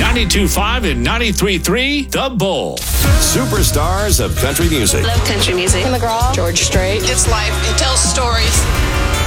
92.5 and 93.3 The Bull. Superstars of country music. Love country music. Tim McGraw, George Strait. It's life. It tells stories.